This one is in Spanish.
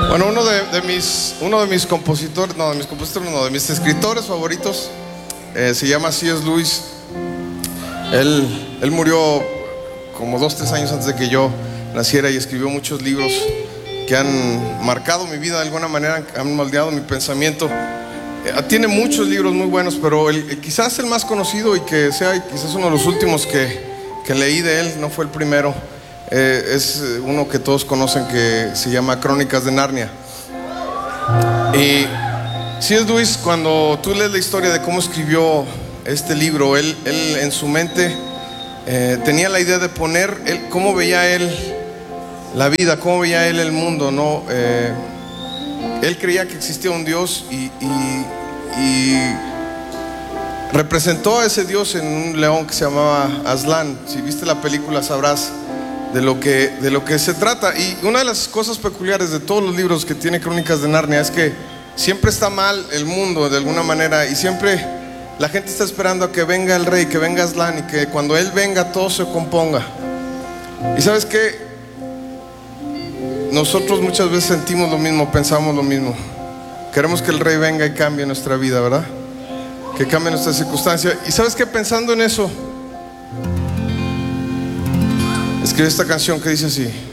Bueno, uno de mis escritores favoritos se llama C.S. Lewis. Él murió como 2-3 años antes de que yo naciera y escribió muchos libros que han marcado mi vida de alguna manera, han moldeado mi pensamiento. Tiene muchos libros muy buenos, pero quizás el más conocido y que sea quizás uno de los últimos que leí de él, no fue el primero, es uno que todos conocen que se llama Crónicas de Narnia. Y C.S. Lewis, cuando tú lees la historia de cómo escribió este libro, él en su mente tenía la idea de poner cómo veía él la vida, cómo veía él el mundo, ¿no? Él creía que existía un Dios y representó a ese Dios en un león que se llamaba Aslan. Si viste la película sabrás de lo que se trata. Y una de las cosas peculiares de todos los libros que tiene Crónicas de Narnia es que siempre está mal el mundo de alguna manera, y siempre la gente está esperando a que venga el rey, que venga Aslan, y que cuando él venga todo se componga. Y sabes qué, nosotros muchas veces sentimos lo mismo, pensamos lo mismo. Queremos que el rey venga y cambie nuestra vida, ¿verdad? Que cambie nuestra circunstancia. Y sabes qué, pensando en eso, escribí esta canción que dice así: